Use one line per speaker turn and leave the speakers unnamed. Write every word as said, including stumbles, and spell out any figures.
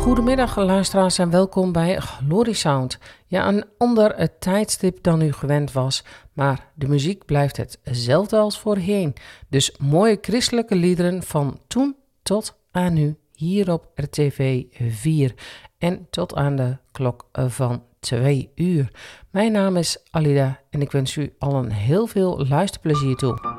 Goedemiddag luisteraars en welkom bij Glory Sound. Ja, een ander tijdstip dan u gewend was, maar de muziek blijft hetzelfde als voorheen. Dus mooie christelijke liederen van toen tot aan nu hier op R T V vier en tot aan de klok van twee uur. Mijn naam is Alida en ik wens u allen heel veel luisterplezier toe.